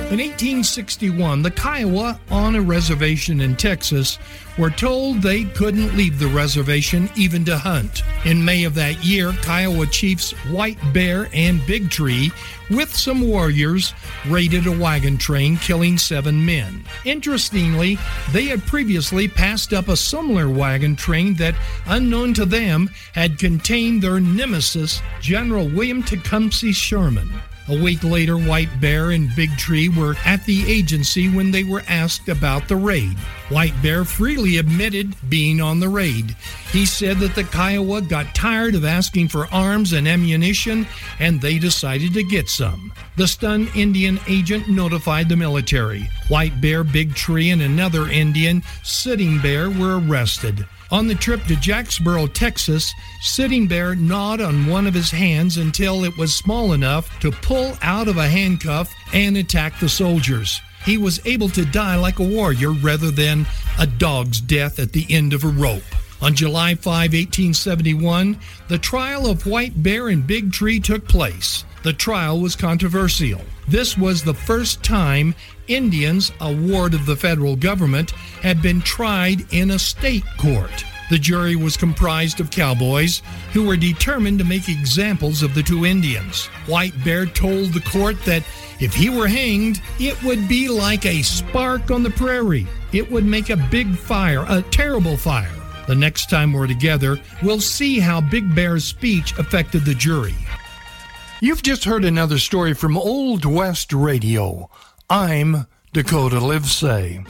In 1861, the Kiowa on a reservation in Texas were told they couldn't leave the reservation even to hunt. In May of that year, Kiowa chiefs White Bear and Big Tree, with some warriors, raided a wagon train, killing 7 men. Interestingly, they had previously passed up a similar wagon train that, unknown to them, had contained their nemesis, General William Tecumseh Sherman. A week later, White Bear and Big Tree were at the agency when they were asked about the raid. White Bear freely admitted being on the raid. He said that the Kiowa got tired of asking for arms and ammunition, and they decided to get some. The stunned Indian agent notified the military. White Bear, Big Tree, and another Indian, Sitting Bear, were arrested. On the trip to Jacksboro, Texas, Sitting Bear gnawed on one of his hands until it was small enough to pull out of a handcuff and attack the soldiers. He was able to die like a warrior rather than a dog's death at the end of a rope. On July 5, 1871, the trial of White Bear and Big Tree took place. The trial was controversial. This was the first time Indians, a ward of the federal government, had been tried in a state court. The jury was comprised of cowboys who were determined to make examples of the two Indians. White Bear told the court that if he were hanged, it would be like a spark on the prairie. It would make a big fire, a terrible fire. The next time we're together, we'll see how Big Bear's speech affected the jury. You've just heard another story from Old West Radio. I'm Dakota Livesay.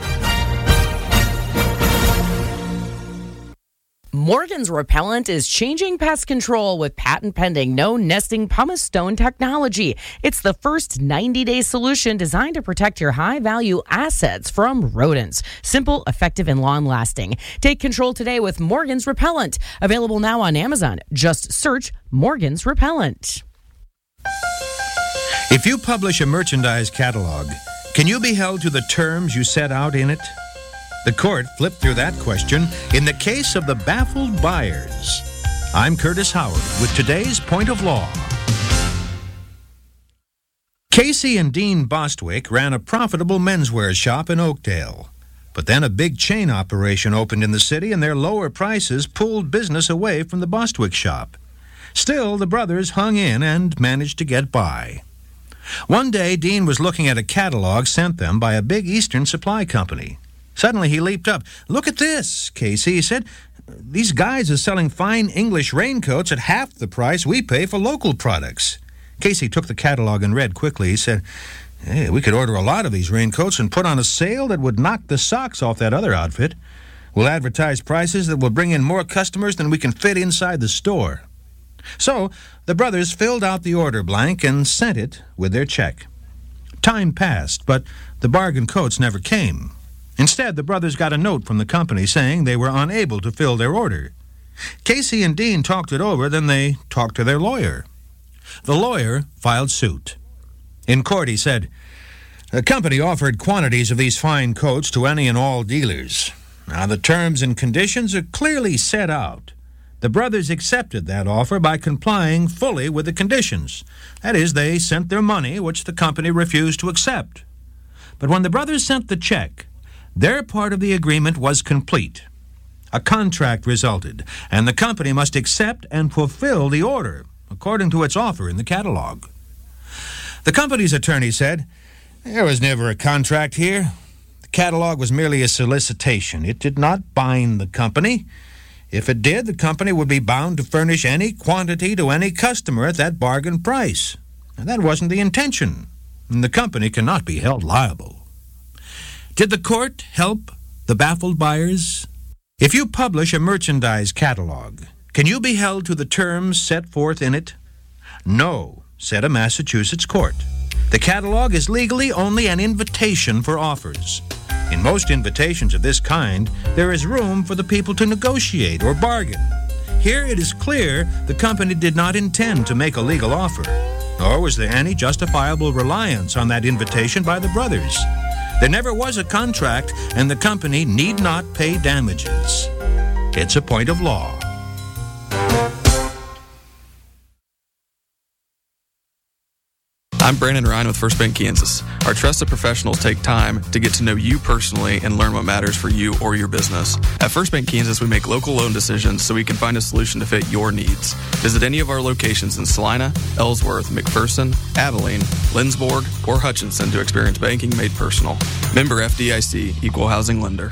Morgan's Repellent is changing pest control with patent-pending no-nesting pumice stone technology. It's the first 90-day solution designed to protect your high-value assets from rodents. Simple, effective, and long-lasting. Take control today with Morgan's Repellent. Available now on Amazon. Just search Morgan's Repellent. If you publish a merchandise catalog, can you be held to the terms you set out in it? The court flipped through that question in the case of the baffled buyers. I'm Curtis Howard with today's Point of Law. Casey and Dean Bostwick ran a profitable menswear shop in Oakdale. But then a big chain operation opened in the city and their lower prices pulled business away from the Bostwick shop. Still, the brothers hung in and managed to get by. One day, Dean was looking at a catalog sent them by a big Eastern supply company. Suddenly, he leaped up. "Look at this, Casey," he said. "These guys are selling fine English raincoats at half the price we pay for local products." Casey took the catalog and read quickly. He said, "Hey, we could order a lot of these raincoats and put on a sale that would knock the socks off that other outfit. We'll advertise prices that will bring in more customers than we can fit inside the store." So, the brothers filled out the order blank and sent it with their check. Time passed, but the bargain coats never came. Instead, the brothers got a note from the company saying they were unable to fill their order. Casey and Dean talked it over, then they talked to their lawyer. The lawyer filed suit. In court, he said, "The company offered quantities of these fine coats to any and all dealers. Now, the terms and conditions are clearly set out. The brothers accepted that offer by complying fully with the conditions. That is, they sent their money, which the company refused to accept. But when the brothers sent the check, their part of the agreement was complete. A contract resulted, and the company must accept and fulfill the order, according to its offer in the catalog. The company's attorney said, "There was never a contract here. The catalog was merely a solicitation. It did not bind the company. If it did, the company would be bound to furnish any quantity to any customer at that bargain price. And that wasn't the intention, and the company cannot be held liable." Did the court help the baffled buyers? If you publish a merchandise catalog, can you be held to the terms set forth in it? No, said a Massachusetts court. The catalog is legally only an invitation for offers. In most invitations of this kind, there is room for the people to negotiate or bargain. Here it is clear the company did not intend to make a legal offer, nor was there any justifiable reliance on that invitation by the brothers. There never was a contract, and the company need not pay damages. It's a point of law. I'm Brandon Ryan with First Bank Kansas. Our trusted professionals take time to get to know you personally and learn what matters for you or your business. At First Bank Kansas, we make local loan decisions so we can find a solution to fit your needs. Visit any of our locations in Salina, Ellsworth, McPherson, Abilene, Lindsborg, or Hutchinson to experience banking made personal. Member FDIC, Equal Housing Lender.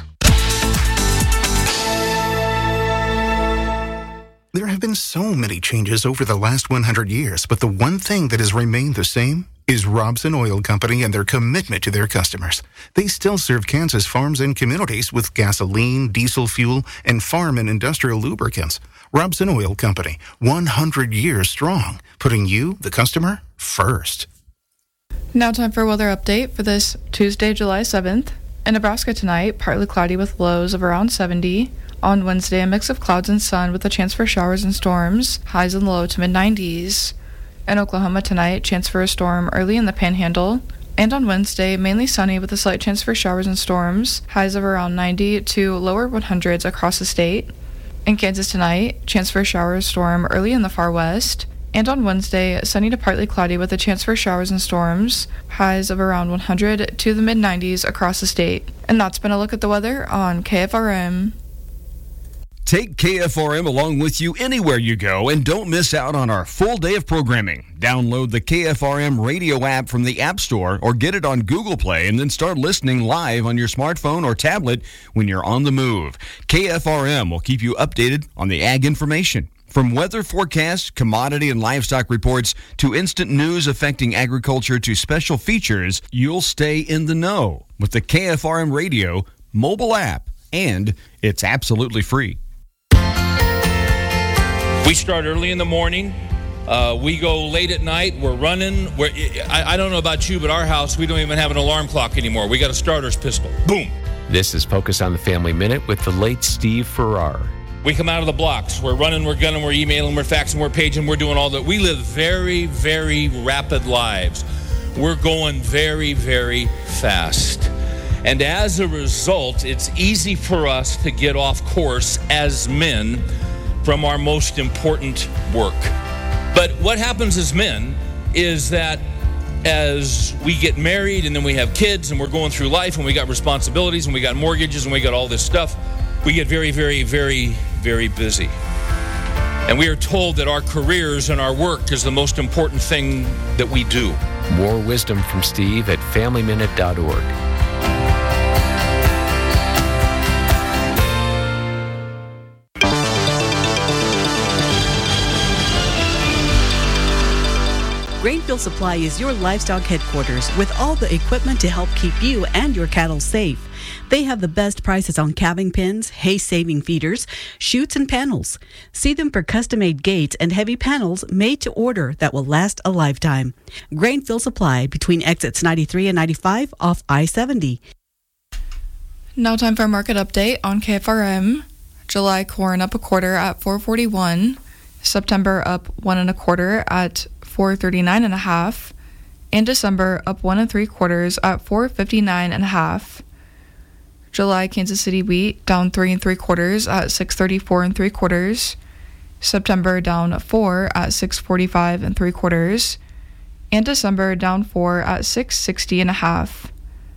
There have been so many changes over the last 100 years, but the one thing that has remained the same is Robson Oil Company and their commitment to their customers. They still serve Kansas farms and communities with gasoline, diesel fuel, and farm and industrial lubricants. Robson Oil Company, 100 years strong, putting you, the customer, first. Now time for a weather update for this Tuesday, July 7th. In Nebraska tonight, partly cloudy with lows of around 70. On Wednesday, a mix of clouds and sun with a chance for showers and storms, highs in the low to mid-90s. In Oklahoma tonight, chance for a storm early in the Panhandle. And on Wednesday, mainly sunny with a slight chance for showers and storms, highs of around 90 to lower 100s across the state. In Kansas tonight, chance for a shower or storm early in the far west. And on Wednesday, sunny to partly cloudy with a chance for showers and storms, highs of around 100 to the mid-90s across the state. And that's been a look at the weather on KFRM. Take KFRM along with you anywhere you go and don't miss out on our full day of programming. Download the KFRM radio app from the App Store or get it on Google Play and then start listening live on your smartphone or tablet when you're on the move. KFRM will keep you updated on the ag information. From weather forecasts, commodity and livestock reports, to instant news affecting agriculture to special features, you'll stay in the know with the KFRM radio mobile app, and it's absolutely free. We start early in the morning. We go late at night. We're running. I don't know about you, but our house, we don't even have an alarm clock anymore. We got a starter's pistol. Boom. This is Focus on the Family Minute with the late Steve Farrar. We come out of the blocks. We're running, we're gunning, we're emailing, we're faxing, we're paging, we're doing all that. We live very, very rapid lives. We're going very, very fast. And as a result, it's easy for us to get off course as men from our most important work. But what happens as men is that as we get married and then we have kids and we're going through life and we got responsibilities and we got mortgages and we got all this stuff, we get very, very, very, very busy. And we are told that our careers and our work is the most important thing that we do. More wisdom from Steve at FamilyMinute.org. Grainfield Supply is your livestock headquarters with all the equipment to help keep you and your cattle safe. They have the best prices on calving pens, hay-saving feeders, chutes, and panels. See them for custom-made gates and heavy panels made to order that will last a lifetime. Grainfield Supply between exits 93 and 95 off I-70. Now time for a market update on KFRM. July corn up a quarter at $4.41. September up 1 1/4 at $4.39.5, and December up 1 3/4 at $4.59.5. July Kansas City wheat down 3 3/4 at $6.34 3/4. September down 4 at $6.45 3/4, and December down 4 at $6.60.5.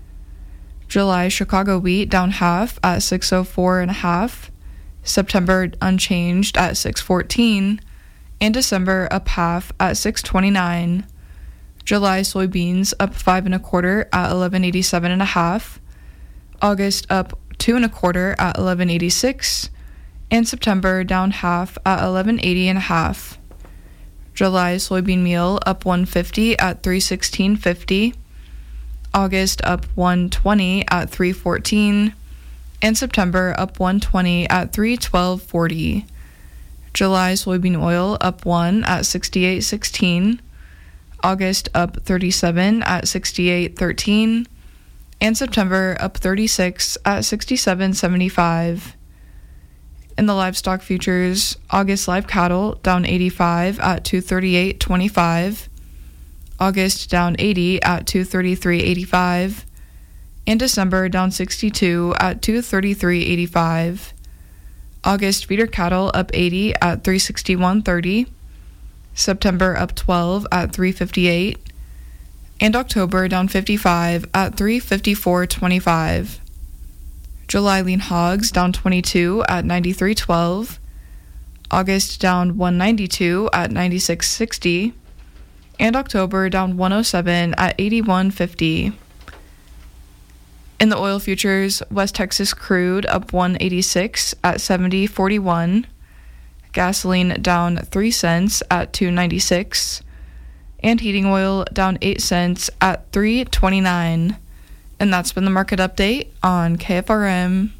July Chicago wheat down half at $6.04.5. September unchanged at $6.14, and December up half at $6.29. July soybeans up 5 1/4 at $11.87.5. August up 2 1/4 at $11.86, and September down half at $11.80.5. July soybean meal up 1.50 at $3.16.50. August up 1.20 at $3.14, and September up 1.20 at $3.12.40. July soybean oil up 1 at $68.16. August up 37 at $68.13, and September up 36 at $67.75. In the livestock futures, August live cattle down 85 at $238.25. August down 80 at $233.85, and December down 62 at $233.85. August feeder cattle up 80 at $361.30. September up 12 at $358. And October down 55 at $354.25. July lean hogs down 22 at $93.12. August down $192 at $96.60. And October down $107 at $81.50. In the oil futures, West Texas crude up $1.86 at $70.41. Gasoline down 3 cents at $2.96. And heating oil down 8 cents at $3.29. And that's been the market update on KFRM.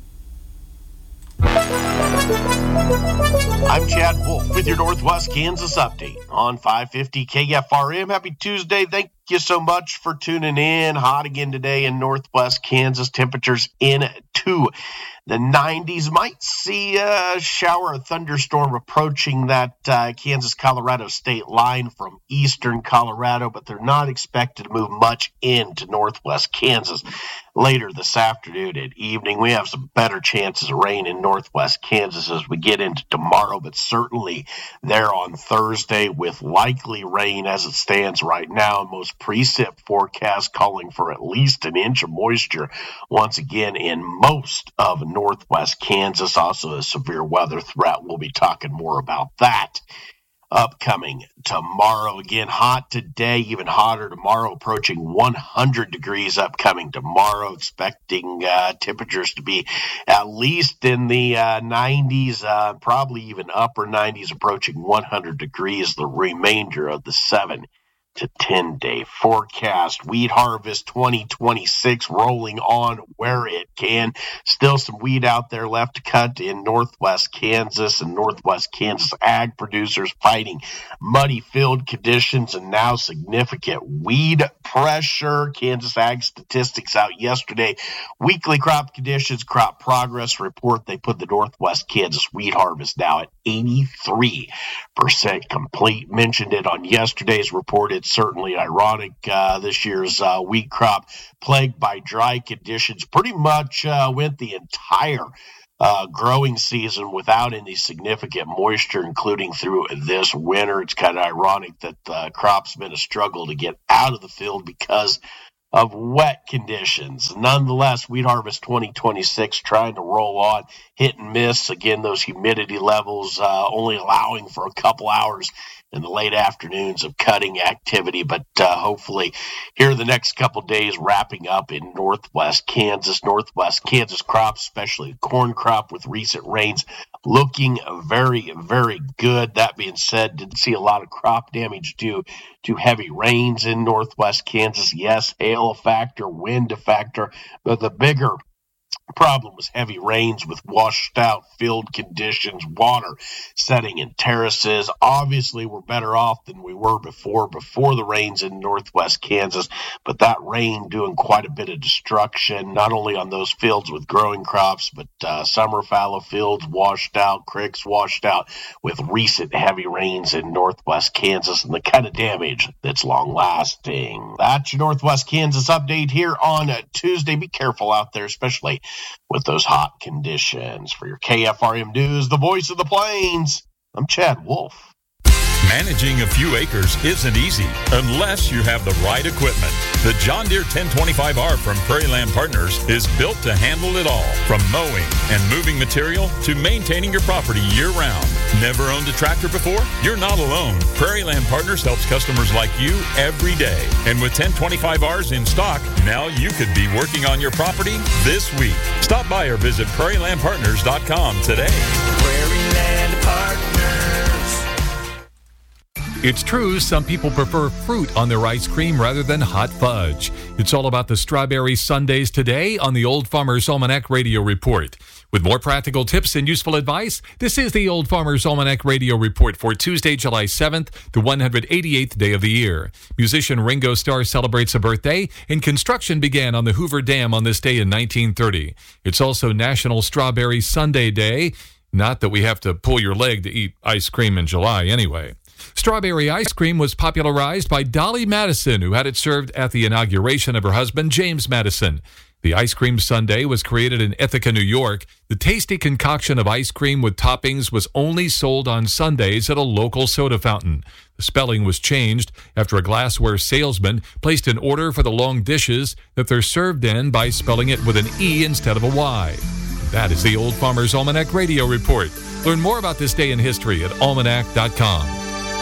I'm Chad Wolf with your Northwest Kansas update on 550 KFRM. Happy Tuesday. Thank you so much for tuning in. Hot again today in Northwest Kansas. Temperatures into the 90s. Might see a shower or thunderstorm approaching that Kansas-Colorado state line from eastern Colorado, but they're not expected to move much into Northwest Kansas. Later this afternoon and evening, we have some better chances of rain in Northwest Kansas as we get into tomorrow, but certainly there on Thursday with likely rain as it stands right now. Most precip forecasts calling for at least an inch of moisture once again in most of Northwest Kansas. Also a severe weather threat. We'll be talking more about that upcoming tomorrow. Again, hot today, even hotter tomorrow, approaching 100 degrees upcoming tomorrow. Expecting temperatures to be at least in the 90s, probably even upper 90s, approaching 100 degrees the remainder of the 7 to 10-day forecast. Wheat harvest 2026 rolling on where it can. Still some wheat out there left to cut in Northwest Kansas, and Northwest Kansas ag producers fighting muddy field conditions and now significant weed pressure. Kansas ag statistics out yesterday. Weekly crop conditions, crop progress report. They put the Northwest Kansas wheat harvest now at 83% complete. Mentioned it on yesterday's report. It's certainly ironic. This year's wheat crop plagued by dry conditions pretty much went the entire growing season without any significant moisture, including through this winter. It's kind of ironic that the crop's been a struggle to get out of the field because of wet conditions. Nonetheless, wheat harvest 2026 trying to roll on, hit and miss. Again, those humidity levels only allowing for a couple hours in the late afternoons of cutting activity, but hopefully here the next couple days wrapping up in Northwest Kansas. Northwest Kansas crops, especially the corn crop with recent rains, looking very, very good. That being said, didn't see a lot of crop damage due to heavy rains in Northwest Kansas. Yes, hail a factor, wind a factor, but the bigger problem was heavy rains with washed out field conditions, water setting in terraces. Obviously, we're better off than we were before the rains in Northwest Kansas, but that rain doing quite a bit of destruction, not only on those fields with growing crops, but summer fallow fields washed out, creeks washed out with recent heavy rains in Northwest Kansas and the kind of damage that's long lasting. That's your Northwest Kansas update here on Tuesday. Be careful out there, especially with those hot conditions. For your KFRM News, the voice of the plains, I'm Chad Wolf. Managing a few acres isn't easy unless you have the right equipment. The John Deere 1025R from Prairie Land Partners is built to handle it all, from mowing and moving material to maintaining your property year-round. Never owned a tractor before? You're not alone. Prairie Land Partners helps customers like you every day. And with 1025Rs in stock, now you could be working on your property this week. Stop by or visit prairielandpartners.com today. Prairie Land Partners. It's true, some people prefer fruit on their ice cream rather than hot fudge. It's all about the strawberry sundaes today on the Old Farmer's Almanac Radio Report. With more practical tips and useful advice, this is the Old Farmer's Almanac Radio Report for Tuesday, July 7th, the 188th day of the year. Musician Ringo Starr celebrates a birthday, and construction began on the Hoover Dam on this day in 1930. It's also National Strawberry Sundae Day. Not that we have to pull your leg to eat ice cream in July anyway. Strawberry ice cream was popularized by Dolly Madison, who had it served at the inauguration of her husband, James Madison. The ice cream sundae was created in Ithaca, New York. The tasty concoction of ice cream with toppings was only sold on Sundays at a local soda fountain. The spelling was changed after a glassware salesman placed an order for the long dishes that they're served in by spelling it with an E instead of a Y. That is the Old Farmer's Almanac Radio Report. Learn more about this day in history at almanac.com.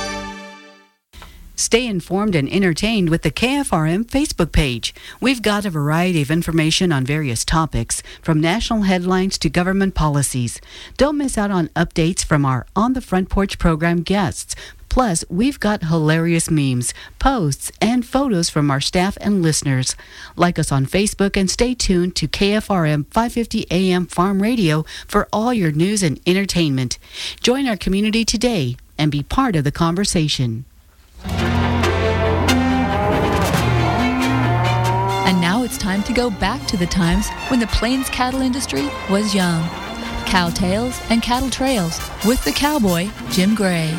Stay informed and entertained with the KFRM Facebook page. We've got a variety of information on various topics, from national headlines to government policies. Don't miss out on updates from our On the Front Porch program guests. Plus, we've got hilarious memes, posts, and photos from our staff and listeners. Like us on Facebook and stay tuned to KFRM 550 AM Farm Radio for all your news and entertainment. Join our community today and be part of the conversation. And now it's time to go back to the times when the Plains cattle industry was young. Cow Tales and Cattle Trails with the cowboy, Jim Gray.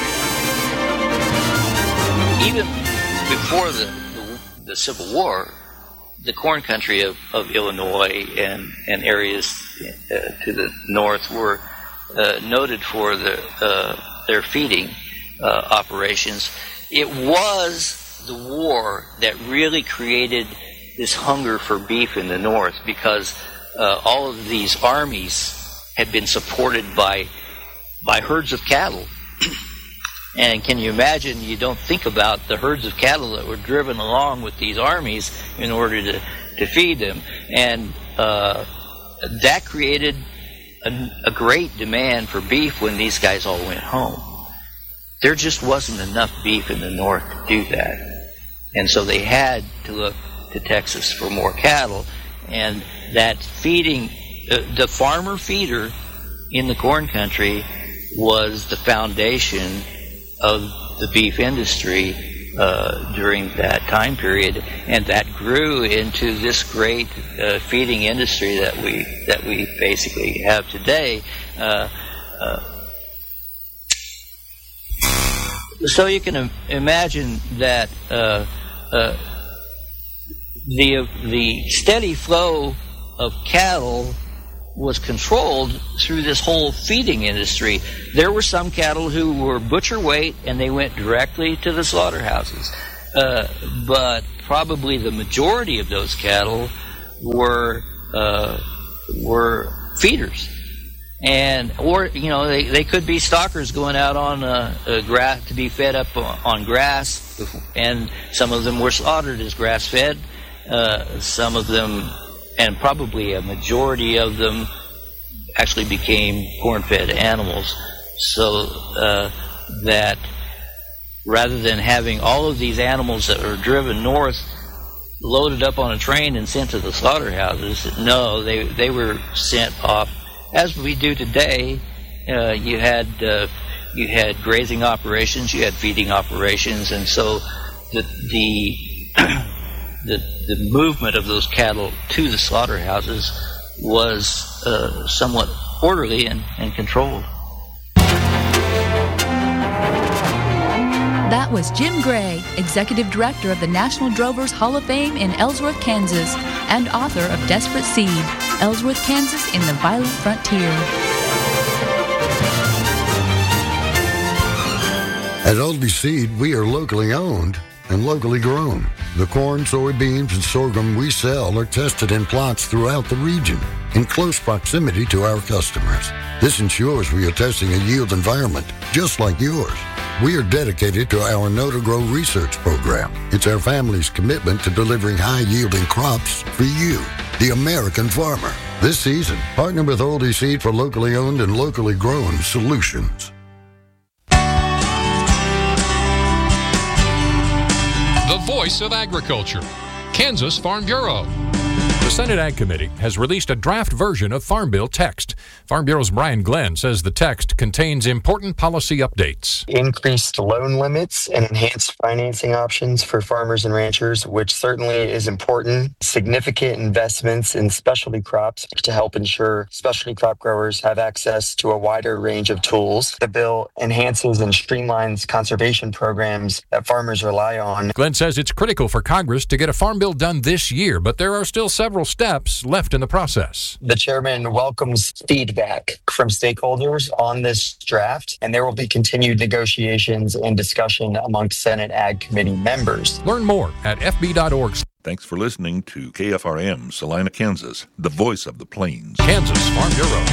Even before the Civil War, the corn country of Illinois and areas to the north were noted for their feeding operations. It was the war that really created this hunger for beef in the north, because all of these armies had been supported by herds of cattle. And can you imagine, you don't think about the herds of cattle that were driven along with these armies in order to feed them. And that created a great demand for beef when these guys all went home. There just wasn't enough beef in the north to do that. And so they had to look to Texas for more cattle. And that feeding, the farmer feeder in the corn country was the foundation of the beef industry during that time period, and that grew into this great feeding industry that we basically have today. So you can imagine that the steady flow of cattle was controlled through this whole feeding industry. There were some cattle who were butcher weight and they went directly to the slaughterhouses. But probably the majority of those cattle were feeders. Or they could be stockers going out on grass to be fed up on grass, and some of them were slaughtered as grass-fed. Some of them, and probably a majority of them, actually became corn-fed animals. So that rather than having all of these animals that are driven north loaded up on a train and sent to the slaughterhouses, no, they were sent off. As we do today, you had grazing operations, you had feeding operations, and so the movement of those cattle to the slaughterhouses was somewhat orderly and controlled. That was Jim Gray, Executive Director of the National Drovers Hall of Fame in Ellsworth, Kansas, and author of Desperate Seed, Ellsworth, Kansas in the Violent Frontier. At Oldie Seed, we are locally owned and locally grown. The corn, soybeans, and sorghum we sell are tested in plots throughout the region in close proximity to our customers. This ensures we are testing a yield environment just like yours. We are dedicated to our Know to Grow research program. It's our family's commitment to delivering high-yielding crops for you, the American farmer. This season, partner with Oldie Seed for locally owned and locally grown solutions. The voice of agriculture, Kansas Farm Bureau. The Senate Ag Committee has released a draft version of Farm Bill text. Farm Bureau's Brian Glenn says the text contains important policy updates. Increased loan limits and enhanced financing options for farmers and ranchers, which certainly is important. Significant investments in specialty crops to help ensure specialty crop growers have access to a wider range of tools. The bill enhances and streamlines conservation programs that farmers rely on. Glenn says it's critical for Congress to get a farm bill done this year, but there are still several several steps left in the process. The chairman welcomes feedback from stakeholders on this draft, and there will be continued negotiations and discussion amongst Senate Ag Committee members. Learn more at fb.org. Thanks for listening to KFRM, Salina, Kansas, the voice of the plains. Kansas Farm Bureau.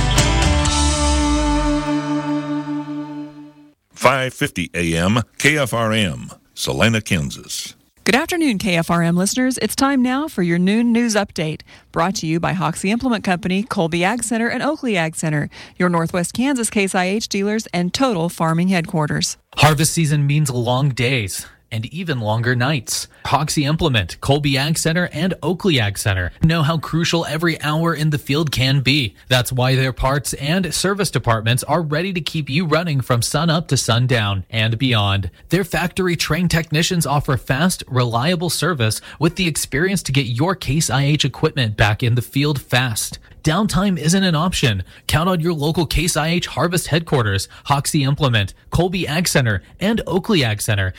5:50 a.m. KFRM, Salina, Kansas. Good afternoon, KFRM listeners. It's time now for your noon news update. Brought to you by Hoxie Implement Company, Colby Ag Center, and Oakley Ag Center, your Northwest Kansas Case IH dealers and Total Farming headquarters. Harvest season means long days and even longer nights. Hoxie Implement, Colby Ag Center, and Oakley Ag Center know how crucial every hour in the field can be. That's why their parts and service departments are ready to keep you running from sun up to sundown and beyond. Their factory-trained technicians offer fast, reliable service with the experience to get your Case IH equipment back in the field fast. Downtime isn't an option. Count on your local Case IH Harvest headquarters, Hoxie Implement, Colby Ag Center, and Oakley Ag Center.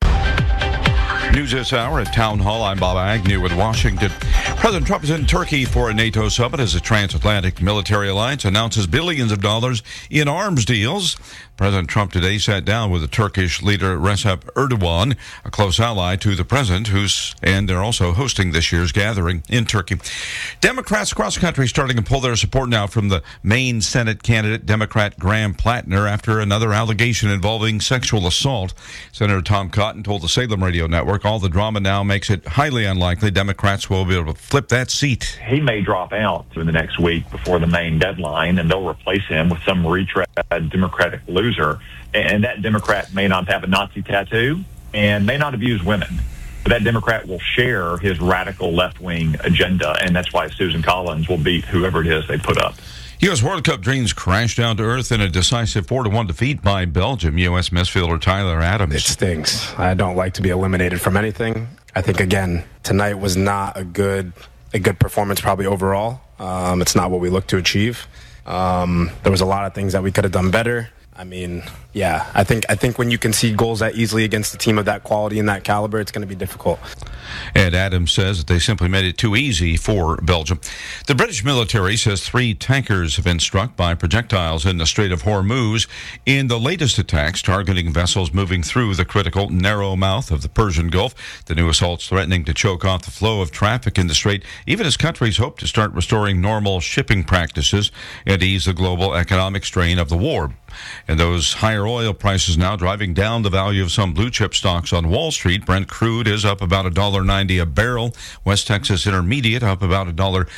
News this hour at Town Hall. I'm Bob Agnew in Washington. President Trump is in Turkey for a NATO summit as the transatlantic military alliance announces billions of dollars in arms deals. President Trump today sat down with the Turkish leader Recep Erdogan, a close ally to the president, and they're also hosting this year's gathering in Turkey. Democrats across the country starting to pull their support now from the Maine Senate candidate, Democrat Graham Plattner, after another allegation involving sexual assault. Senator Tom Cotton told the Salem Radio Network all the drama now makes it highly unlikely Democrats will be able to flip that seat. He may drop out in the next week before the Maine deadline, and they'll replace him with some retread Democratic loser. And that Democrat may not have a Nazi tattoo and may not abuse women. But that Democrat will share his radical left-wing agenda, and that's why Susan Collins will beat whoever it is they put up. U.S. World Cup dreams crashed down to earth in a decisive 4-1 defeat by Belgium. U.S. midfielder Tyler Adams. It stinks. I don't like to be eliminated from anything. I think, again, tonight was not a good performance probably overall. It's not what we look to achieve. There was a lot of things that we could have done better. I mean, yeah, I think when you can see goals that easily against a team of that quality and that caliber, it's going to be difficult. And Adams says that they simply made it too easy for Belgium. The British military says 3 tankers have been struck by projectiles in the Strait of Hormuz in the latest attacks targeting vessels moving through the critical narrow mouth of the Persian Gulf. The new assaults threatening to choke off the flow of traffic in the strait, even as countries hope to start restoring normal shipping practices and ease the global economic strain of the war. And those higher oil prices now driving down the value of some blue chip stocks on Wall Street. Brent crude is up about $1.90 a barrel. West Texas Intermediate up about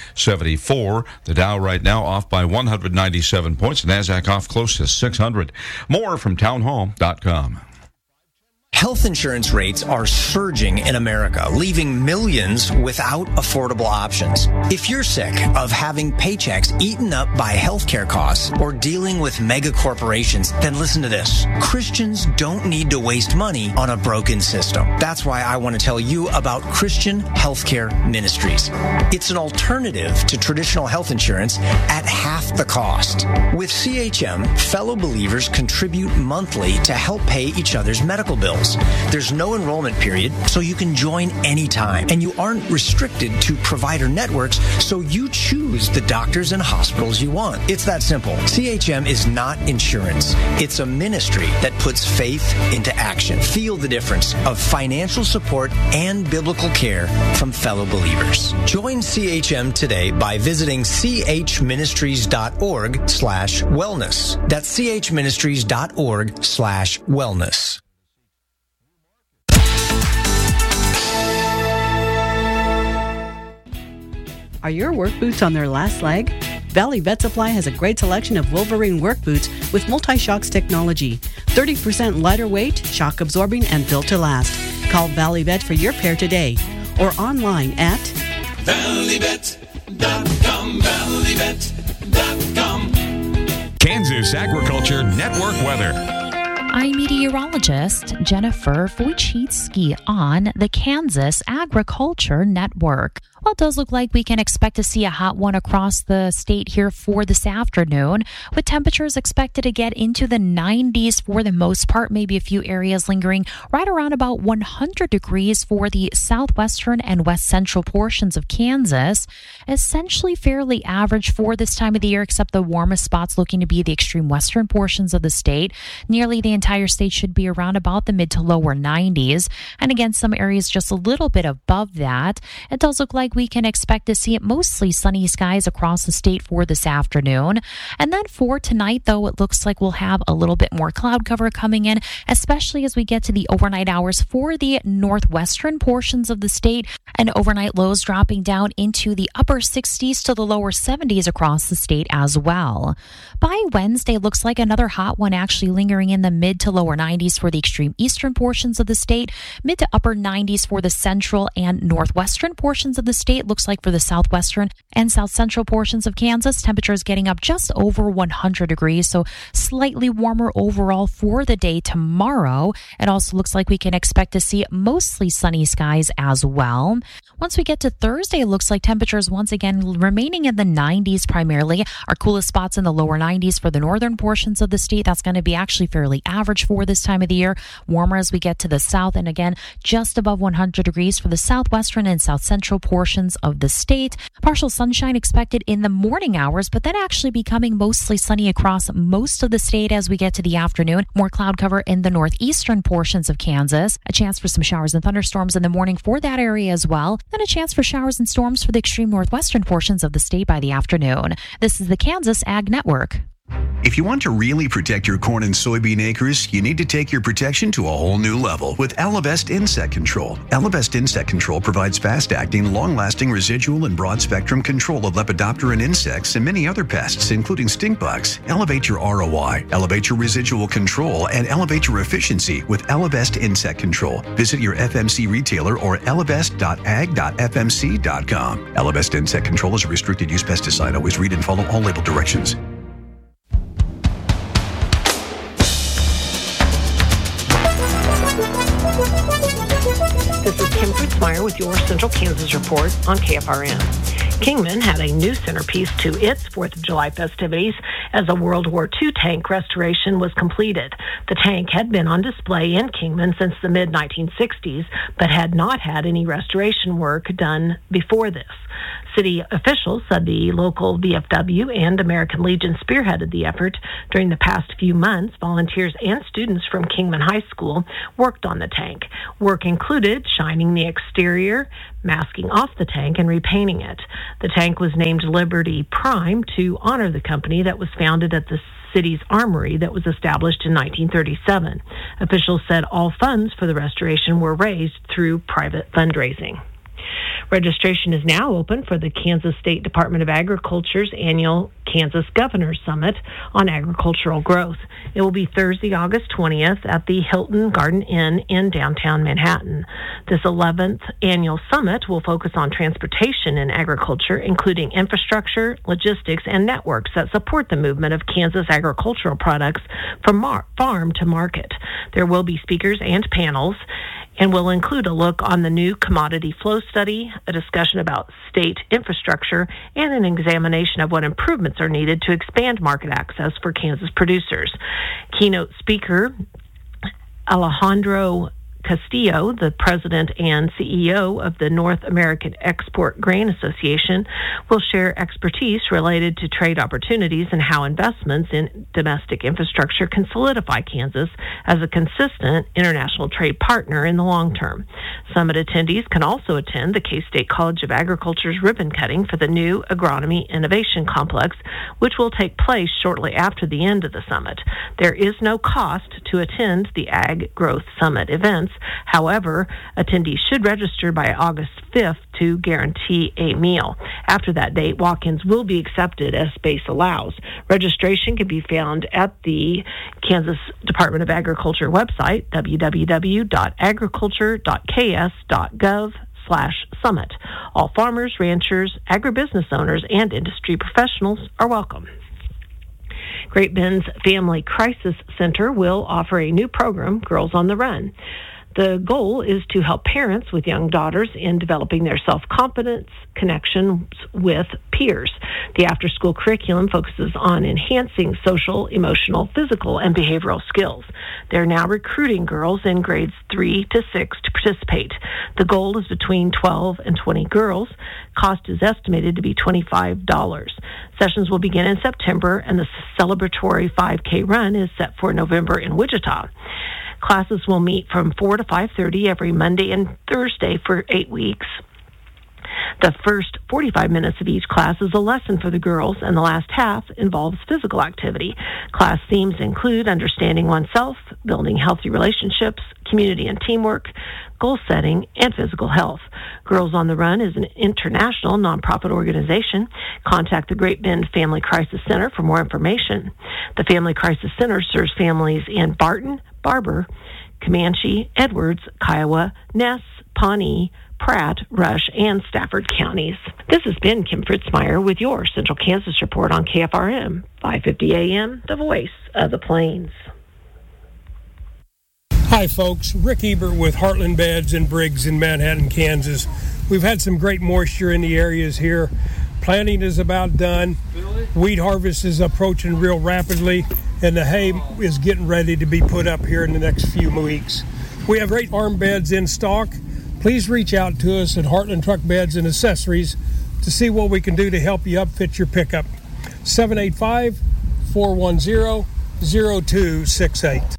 $1.74. The Dow right now off by 197 points. The Nasdaq off close to 600. More from townhall.com. Health insurance rates are surging in America, leaving millions without affordable options. If you're sick of having paychecks eaten up by healthcare costs or dealing with mega corporations, then listen to this. Christians don't need to waste money on a broken system. That's why I want to tell you about Christian Healthcare Ministries. It's an alternative to traditional health insurance at half the cost. With CHM, fellow believers contribute monthly to help pay each other's medical bills. There's no enrollment period, so you can join anytime. And you aren't restricted to provider networks, so you choose the doctors and hospitals you want. It's that simple. CHM is not insurance. It's a ministry that puts faith into action. Feel the difference of financial support and biblical care from fellow believers. Join CHM today by visiting chministries.org/wellness. That's chministries.org/wellness. Are your work boots on their last leg? Valley Vet Supply has a great selection of Wolverine work boots with multi-shocks technology. 30% lighter weight, shock absorbing, and built to last. Call Valley Vet for your pair today or online at valleyvet.com, valleyvet.com. Kansas Agriculture Network weather. I'm meteorologist Jennifer Wojcicki on the Kansas Agriculture Network. Well, it does look like we can expect to see a hot one across the state here for this afternoon, with temperatures expected to get into the 90s for the most part, maybe a few areas lingering right around about 100 degrees for the southwestern and west central portions of Kansas. Essentially fairly average for this time of the year, except the warmest spots looking to be the extreme western portions of the state. Nearly the entire state should be around about the mid to lower 90s. And again, some areas just a little bit above that. It does look like we can expect to see mostly sunny skies across the state for this afternoon. And then for tonight, though, it looks like we'll have a little bit more cloud cover coming in, especially as we get to the overnight hours for the northwestern portions of the state, and overnight lows dropping down into the upper 60s to the lower 70s across the state as well. By Wednesday, looks like another hot one actually lingering in the mid to lower 90s for the extreme eastern portions of the state, mid to upper 90s for the central and northwestern portions of the state. Looks like for the southwestern and south central portions of Kansas, temperatures getting up just over 100 degrees, so slightly warmer overall for the day tomorrow. It also looks like we can expect to see mostly sunny skies as well. Once we get to Thursday, it looks like temperatures once again remaining in the 90s primarily. Our coolest spots in the lower 90s for the northern portions of the state. That's going to be actually fairly average for this time of the year. Warmer as we get to the south, and again, just above 100 degrees for the southwestern and south central portions of the state. Partial sunshine expected in the morning hours, but then actually becoming mostly sunny across most of the state as we get to the afternoon. More cloud cover in the northeastern portions of Kansas. A chance for some showers and thunderstorms in the morning for that area as well. Then a chance for showers and storms for the extreme northwestern portions of the state by the afternoon. This is the Kansas Ag Network. If you want to really protect your corn and soybean acres, you need to take your protection to a whole new level with Elevest Insect Control. Elevest Insect Control provides fast-acting, long-lasting residual and broad-spectrum control of Lepidopteran insects and many other pests, including stink bugs. Elevate your ROI, elevate your residual control, and elevate your efficiency with Elevest Insect Control. Visit your FMC retailer or elevest.ag.fmc.com. Elevest Insect Control is a restricted-use pesticide. Always read and follow all label directions. This is Kim Kritzmeyer with your Central Kansas Report on KFRM. Kingman had a new centerpiece to its 4th of July festivities as a World War II tank restoration was completed. The tank had been on display in Kingman since the mid-1960s, but had not had any restoration work done before this. City officials said the local VFW and American Legion spearheaded the effort. During the past few months, volunteers and students from Kingman High School worked on the tank. Work included shining the exterior, masking off the tank, and repainting it. The tank was named Liberty Prime to honor the company that was founded at the city's armory that was established in 1937. Officials said all funds for the restoration were raised through private fundraising. Registration is now open for the Kansas State Department of Agriculture's annual Kansas Governor's Summit on Agricultural Growth. It will be Thursday, August 20th at the Hilton Garden Inn in downtown Manhattan. This 11th annual summit will focus on transportation in agriculture, including infrastructure, logistics, and networks that support the movement of Kansas agricultural products from farm to market. There will be speakers and panels, and will include a look on the new commodity flow study, a discussion about state infrastructure, and an examination of what improvements are needed to expand market access for Kansas producers. Keynote speaker Alejandro Castillo, the president and CEO of the North American Export Grain Association, will share expertise related to trade opportunities and how investments in domestic infrastructure can solidify Kansas as a consistent international trade partner in the long term. Summit attendees can also attend the K-State College of Agriculture's ribbon cutting for the new Agronomy Innovation Complex, which will take place shortly after the end of the summit. There is no cost to attend the Ag Growth Summit events. However, attendees should register by August 5th to guarantee a meal. After that date, walk-ins will be accepted as space allows. Registration can be found at the Kansas Department of Agriculture website, www.agriculture.ks.gov/summit. All farmers, ranchers, agribusiness owners, and industry professionals are welcome. Great Bend's Family Crisis Center will offer a new program, Girls on the Run. The goal is to help parents with young daughters in developing their self-confidence, connections with peers. The after-school curriculum focuses on enhancing social, emotional, physical, and behavioral skills. They're now recruiting girls in grades 3 to 6 to participate. The goal is between 12 and 20 girls. Cost is estimated to be $25. Sessions will begin in September, and the celebratory 5K run is set for November in Wichita. Classes will meet from 4 to 5:30 every Monday and Thursday for 8 weeks. The first 45 minutes of each class is a lesson for the girls, and the last half involves physical activity. Class themes include understanding oneself, building healthy relationships, community and teamwork, goal setting, and physical health. Girls on the Run is an international nonprofit organization. Contact the Great Bend Family Crisis Center for more information. The Family Crisis Center serves families in Barton, Barber, Comanche, Edwards, Kiowa, Ness, Pawnee, Pratt, Rush, and Stafford counties. This has been Kim Fritzmeyer with your Central Kansas Report on KFRM, 550 AM, the voice of the Plains. Hi, folks. Rick Ebert with Heartland Beds and Briggs in Manhattan, Kansas. We've had some great moisture in the areas here. Planting is about done. Wheat harvest is approaching real rapidly, and the hay is getting ready to be put up here in the next few weeks. We have great arm beds in stock. Please reach out to us at Heartland Truck Beds and Accessories to see what we can do to help you upfit your pickup. 785-410-0268.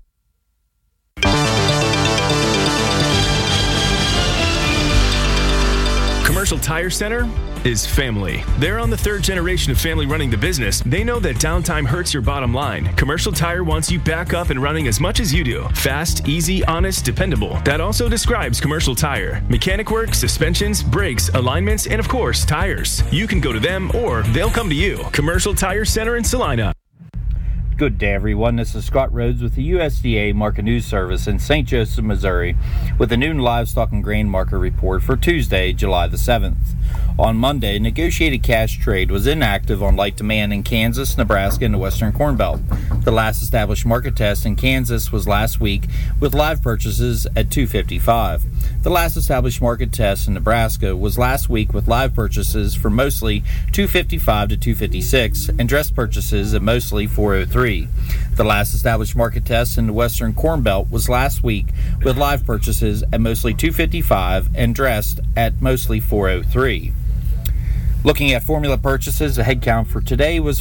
Commercial Tire Center is family. They're on the third generation of family running the business. They know that downtime hurts your bottom line. Commercial Tire wants you back up and running as much as you do. Fast, easy, honest, dependable. That also describes Commercial Tire. Mechanic work, suspensions, brakes, alignments, and of course, tires. You can go to them or they'll come to you. Commercial Tire Center in Salina. Good day, everyone. This is Scott Rhodes with the USDA Market News Service in St. Joseph, Missouri, with the noon livestock and grain market report for Tuesday, July the 7th. On Monday, negotiated cash trade was inactive on light demand in Kansas, Nebraska, and the Western Corn Belt. The last established market test in Kansas was last week with live purchases at $2.55. The last established market test in Nebraska was last week with live purchases for mostly $2.55 to $2.56 and dress purchases at mostly $4.03. The last established market test in the Western Corn Belt was last week with live purchases at mostly $2.55 and dressed at mostly $4.03. Looking at formula purchases, the head count for today was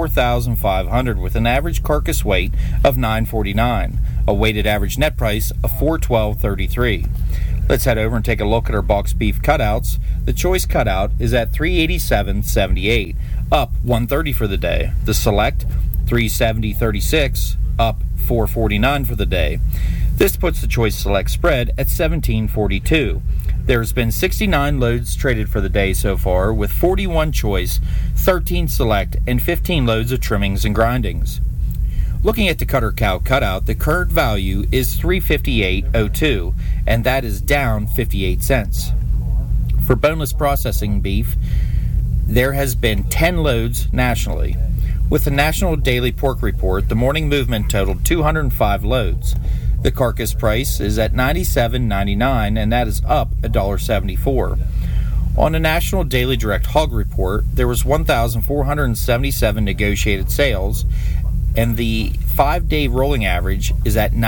44,500 with an average carcass weight of 949, a weighted average net price of $412.33. Let's head over and take a look at our boxed beef cutouts. The choice cutout is at $387.78, up $130 for the day. The select $370.36, up $449 for the day. This puts the choice select spread at $17.42. There's been 69 loads traded for the day so far, with 41 choice, 13 select, and 15 loads of trimmings and grindings. Looking at the cutter cow cutout, the current value is $358.02, and that is down 58 cents. For boneless processing beef, there has been 10 loads nationally. With the National Daily Pork Report, the morning movement totaled 205 loads. The carcass price is at $97.99, and that is up $1.74. On the National Daily Direct Hog Report, there was 1,477 negotiated sales, and the 5-day rolling average is at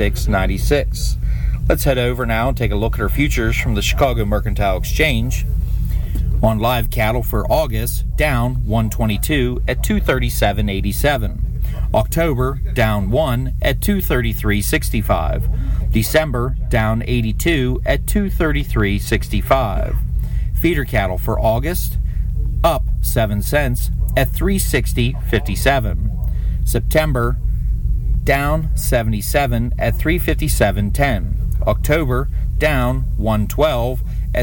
96.96. Let's head over now and take a look at our futures from the Chicago Mercantile Exchange. On live cattle for August, down 122 at 237.87. October, down 1 at 233.65. December, down 82 at 233.65. Feeder cattle for August, up 7 cents at 360.57. September, down 77 at 357.10. October, down 112 at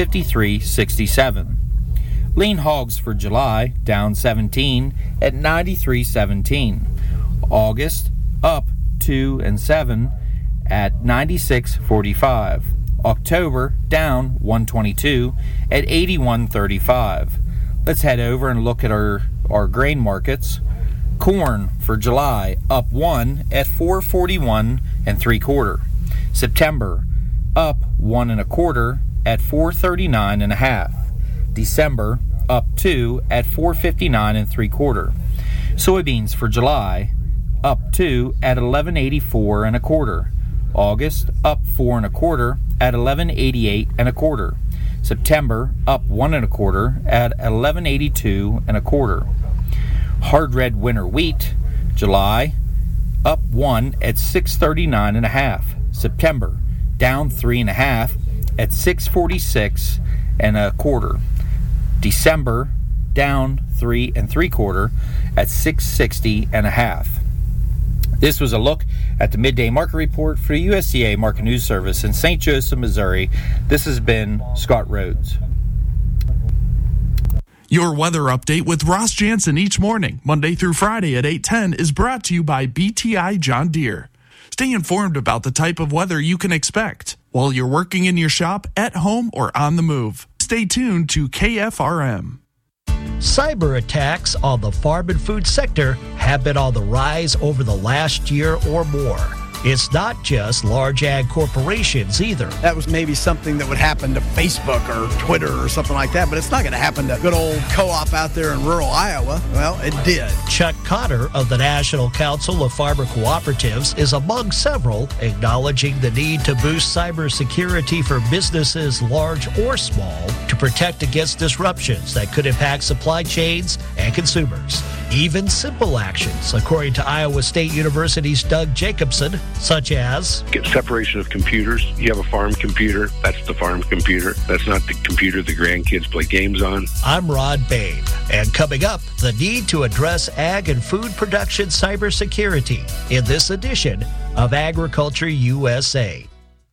353.67. Lean hogs for July, down 17 at 93.17. August, up 2 and 7 at 96.45. October, down 122 at 81.35. Let's head over and look at our grain markets. Corn for July up 1 at $4.41 3/4. September up 1 1/4 at $4.39 1/2. December up 2 at $4.59 3/4. Soybeans for July up 2 at $11.84 1/4. August up 4 1/4 at $11.88 1/4. September up 1 1/4 at $11.82 1/4. Hard red winter wheat, July up 1 at $6.39 1/2. September down 3 1/2 at $6.46 1/4. December down 3 3/4 at $6.60 1/2. This was a look at the midday market report for USDA Market News Service in St. Joseph, Missouri. This has been Scott Rhodes. Your weather update with Ross Jansen each morning, Monday through Friday at 8:10, is brought to you by BTI John Deere. Stay informed about the type of weather you can expect while you're working in your shop, at home, or on the move. Stay tuned to KFRM. Cyber attacks on the farm and food sector have been on the rise over the last year or more. It's not just large ag corporations either. That was maybe something that would happen to Facebook or Twitter or something like that, but it's not going to happen to good old co-op out there in rural Iowa. Well, it did. Chuck Cotter of the National Council of Farmer Cooperatives is among several acknowledging the need to boost cybersecurity for businesses large or small to protect against disruptions that could impact supply chains and consumers. Even simple actions, according to Iowa State University's Doug Jacobson, such as get separation of computers. You have a farm computer, that's the farm computer. That's not the computer the grandkids play games on. I'm Rod Bain, and coming up, the need to address ag and food production cybersecurity in this edition of Agriculture USA.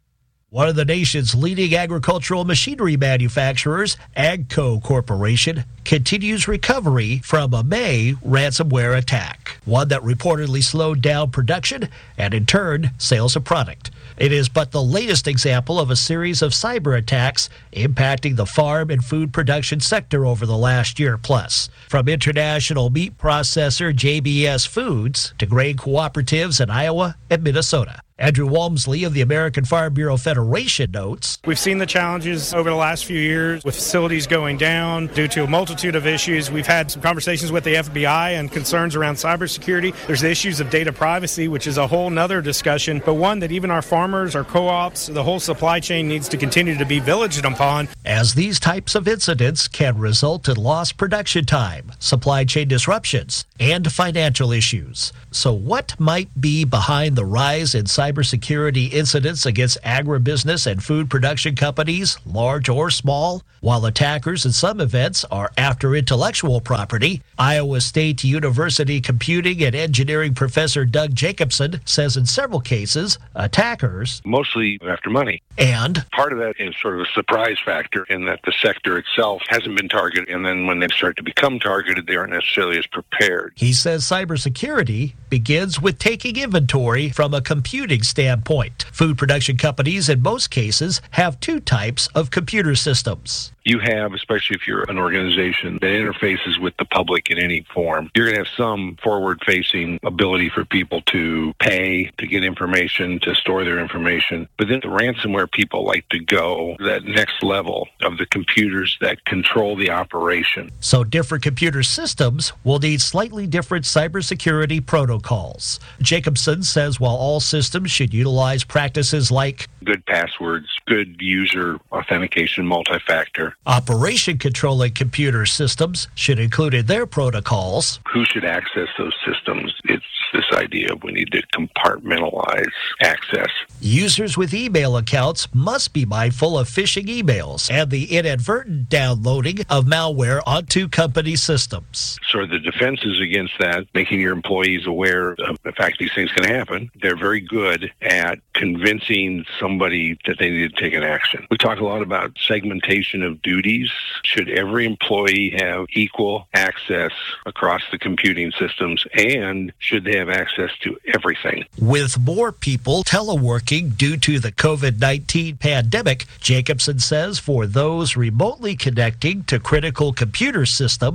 One of the nation's leading agricultural machinery manufacturers, AGCO Corporation, continues recovery from a May ransomware attack, one that reportedly slowed down production and, in turn, sales of product. It is but the latest example of a series of cyber attacks impacting the farm and food production sector over the last year plus. From international meat processor JBS Foods to grain cooperatives in Iowa and Minnesota. Andrew Walmsley of the American Farm Bureau Federation notes, we've seen the challenges over the last few years with facilities going down due to a multitude of issues. We've had some conversations with the FBI and concerns around cybersecurity. There's the issues of data privacy, which is a whole nother discussion, but one that even our farmers, our co-ops, the whole supply chain needs to continue to be vigilant upon. As these types of incidents can result in lost production time, supply chain disruptions, and financial issues. So what might be behind the rise in cybersecurity incidents against agribusiness and food production companies, large or small? While attackers in some events are after intellectual property, Iowa State University computing and engineering professor Doug Jacobson says in several cases, attackers mostly after money. And part of that is sort of a surprise factor in that the sector itself hasn't been targeted, and then when they start to become targeted, they aren't necessarily as prepared. He says cybersecurity begins with taking inventory from a computing standpoint. Food production companies in most cases have two types of computer systems. You have, especially if you're an organization that interfaces with the public in any form, you're going to have some forward-facing ability for people to pay, to get information, to store their information. But then the ransomware people like to go that next level of the computers that control the operation. So different computer systems will need slightly different cybersecurity protocols. Jacobson says while all systems should utilize practices like good passwords, good user authentication, multi-factor, operation controlling computer systems should include in their protocols who should access those systems. It's this idea of we need to compartmentalize access. Users with email accounts must be mindful of phishing emails and the inadvertent downloading of malware onto company systems. So the defenses against that, making your employees aware of the fact these things can happen, they're very good at convincing somebody that they need to take an action. We talk a lot about segmentation of duties. Should every employee have equal access across the computing systems, and should they have access to everything? With more people teleworking due to the COVID-19 pandemic, Jacobson says for those remotely connecting to critical computer systems,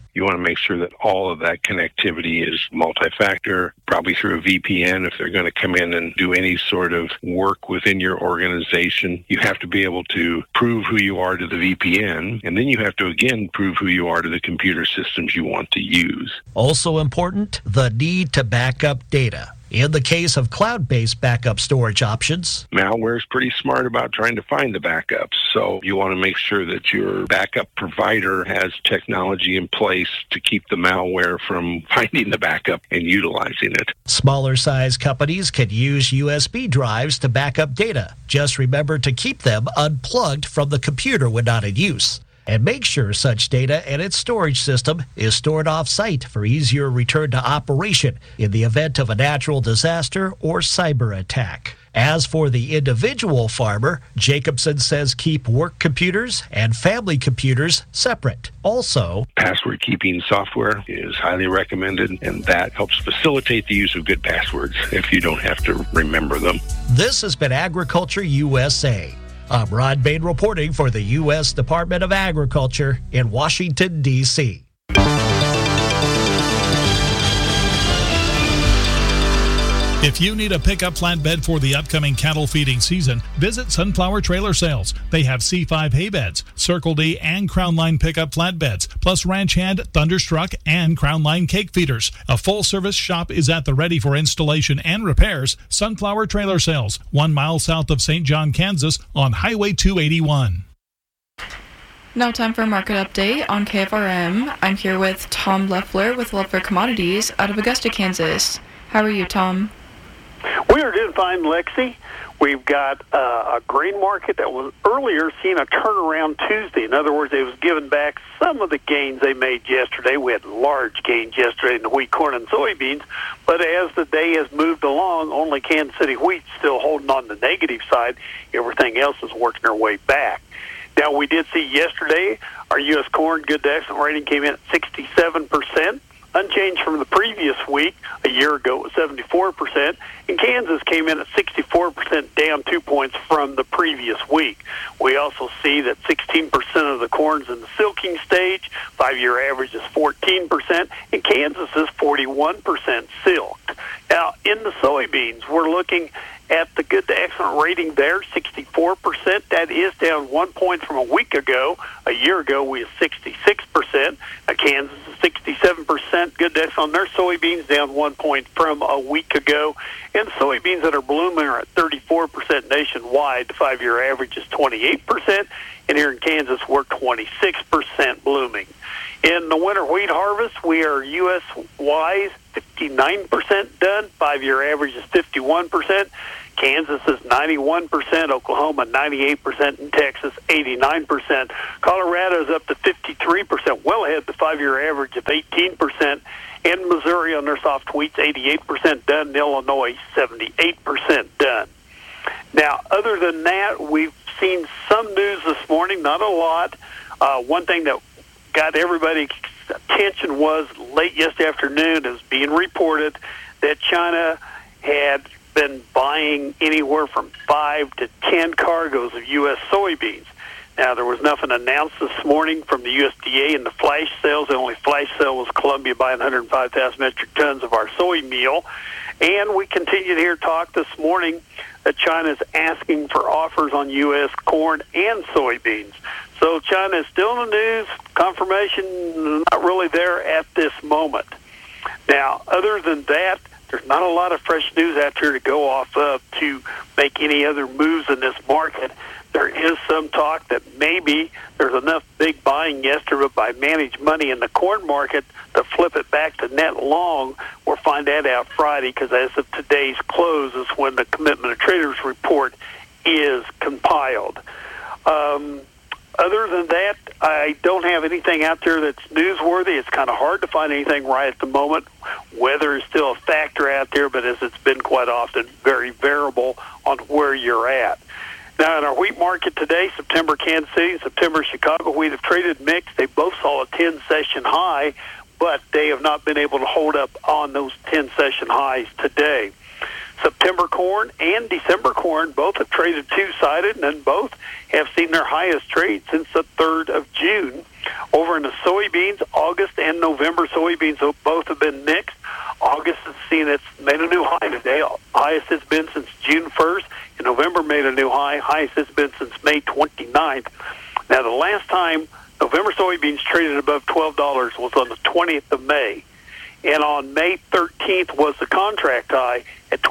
You want to make sure that all of that connectivity is multi-factor, probably through a VPN if they're going to come in and do any sort of work within your organization. You have to be able to prove who you are to the VPN, and then you have to, again, prove who you are to the computer systems you want to use. Also important, the need to back up data. In the case of cloud-based backup storage options, malware is pretty smart about trying to find the backups, so you want to make sure that your backup provider has technology in place to keep the malware from finding the backup and utilizing it. Smaller size companies can use USB drives to back up data. Just remember to keep them unplugged from the computer when not in use. And make sure such data and its storage system is stored off-site for easier return to operation in the event of a natural disaster or cyber attack. As for the individual farmer, Jacobson says keep work computers and family computers separate. Also, password keeping software is highly recommended, and that helps facilitate the use of good passwords if you don't have to remember them. This has been Agriculture USA. I'm Rod Bain reporting for the U.S. Department of Agriculture in Washington, D.C. If you need a pickup flatbed for the upcoming cattle feeding season, visit Sunflower Trailer Sales. They have C5 hay beds, Circle D and Crown Line pickup flatbeds, plus Ranch Hand, Thunderstruck, and Crown Line cake feeders. A full-service shop is at the ready for installation and repairs. Sunflower Trailer Sales, 1 mile south of St. John, Kansas, on Highway 281. Now time for a market update on KFRM. I'm here with Tom Leffler with Leffler Commodities out of Augusta, Kansas. How are you, Tom? We are doing fine, Lexi. We've got a grain market that was earlier seeing a turnaround Tuesday. In other words, it was giving back some of the gains they made yesterday. We had large gains yesterday in the wheat, corn, and soybeans. But as the day has moved along, only Kansas City wheat still holding on the negative side. Everything else is working their way back. Now, we did see yesterday our U.S. corn good to excellent rating came in at 67%. Unchanged from the previous week. A year ago, it was 74%. And Kansas came in at 64%, down 2 points from the previous week. We also see that 16% of the corn's in the silking stage. 5-year average is 14%. And Kansas is 41% silked. Now, in the soybeans, we're looking at the good to excellent rating there, 64%. That is down 1 point from a week ago. A year ago, we had 66%. Kansas is 67% good to excellent. Their soybeans down 1 point from a week ago. And soybeans that are blooming are at 34% nationwide. The 5-year average is 28%. And here in Kansas, we're 26% blooming. In the winter wheat harvest, we are U.S.-wise 59% done. 5-year average is 51%. Kansas is 91%, Oklahoma 98%, and Texas 89%. Colorado is up to 53%, well ahead of the 5-year average of 18%. And Missouri on their soft wheats 88% done, and Illinois 78% done. Now, other than that, we've seen some news this morning, not a lot. One thing that got everybody's attention was late yesterday afternoon, it was being reported that China had been buying anywhere from 5 to 10 cargoes of U.S. soybeans. Now, there was nothing announced this morning from the USDA in the flash sales. The only flash sale was Colombia buying 105,000 metric tons of our soy meal. And we continue to hear talk this morning that China is asking for offers on U.S. corn and soybeans. So China is still in the news. Confirmation not really there at this moment. Now, other than that, there's not a lot of fresh news out here to go off of to make any other moves in this market. There is some talk that maybe there's enough big buying yesterday by managed money in the corn market to flip it back to net long. We'll find that out Friday because as of today's close is when the Commitment of Traders report is compiled. Other than that, I don't have anything out there that's newsworthy. It's kind of hard to find anything right at the moment. Weather is still a factor out there, but as it's been quite often, very variable on where you're at. Now, in our wheat market today, September Kansas City and September Chicago wheat have traded mixed. They both saw a 10-session high, but they have not been able to hold up on those 10-session highs today. September corn and December corn both have traded two-sided, and both have seen their highest trade since the 3rd of June. Over in the soybeans, August and November soybeans both have been mixed. August has made a new high today. Highest it's been since June 1st. And November made a new high. Highest it's been since May 29th. Now, the last time November soybeans traded above $12 was on the 20th of May. And on May 13th was the contract high at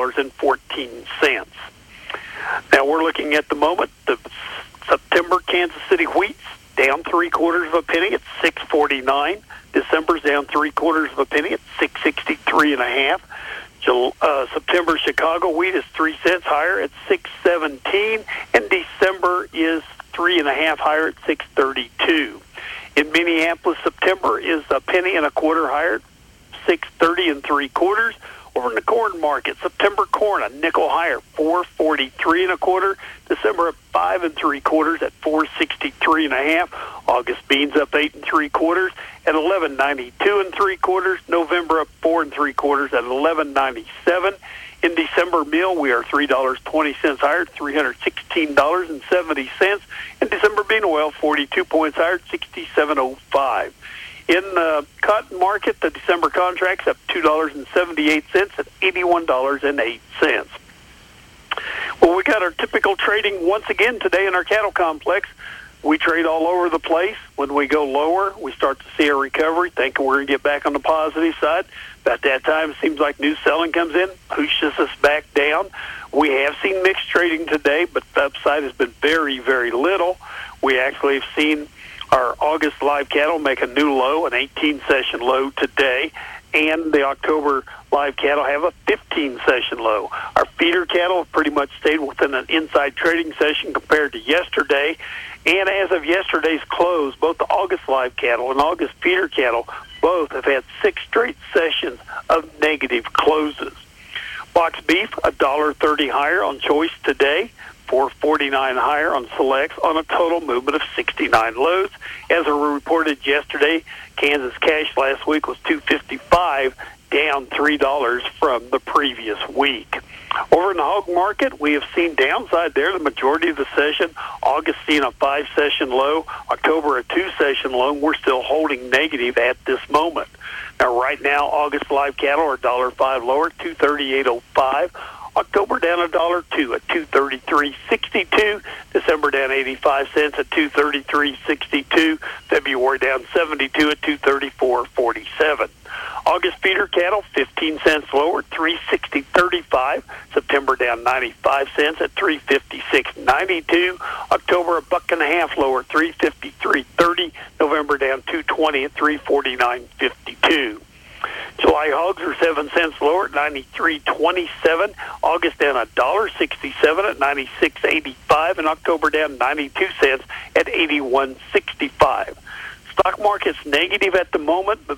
$12.14. Now, we're looking at the moment, the September Kansas City wheat's down 3/4 of a penny at $6.49. December's down 3/4 of a penny at $6.63.5. September Chicago wheat is 3 cents higher at $6.17, and December is 3.5 higher at $6.32. In Minneapolis, September is a penny and a quarter higher, $6.30 3/4. Over in the corn market, September corn a nickel higher, $4.43 1/4. December at 5 3/4 at $4.63.5. August beans up 8 3/4 at $11.92 3/4. November up 4 3/4 at $11.97. In December meal, we are $3.20 higher, $316.70. And December bean oil 42 points higher, $67.05. In the cotton market, the December contract's up $2.78 at $81.08. Well, we got our typical trading once again today in our cattle complex. We trade all over the place. When we go lower, we start to see a recovery, thinking we're going to get back on the positive side. About that time, it seems like new selling comes in, pushes us back down. We have seen mixed trading today, but the upside has been very, very little. We actually have seen our August live cattle make a new low, an 18-session low today, and the October live cattle have a 15-session low. Our feeder cattle have pretty much stayed within an inside trading session compared to yesterday, and as of yesterday's close, both the August live cattle and August feeder cattle both have had 6 straight sessions of negative closes. Box beef, $1.30 higher on choice today, $4.49 higher on selects on a total movement of 69 loads. As we reported yesterday, Kansas cash last week was $2.55, down $3 from the previous week. Over in the hog market, we have seen downside there the majority of the session. August seeing a 5-session low, October a 2-session low. We're still holding negative at this moment. Now, right now, August live cattle are $1.05 lower, $238.05. October down $1.02 at $233.62. December down 85 cents at $233.62. February down 72 at $234.47. August feeder cattle 15 cents lower, $360.35. September down 95 cents at $356.92. October a $1.50 lower, $353.30. November down $2.20 at $349.52. July hogs are 7 cents lower at $93.27. August down $1.67 at $96.85, and October down 92 cents at $81.65. Stock market's negative at the moment, but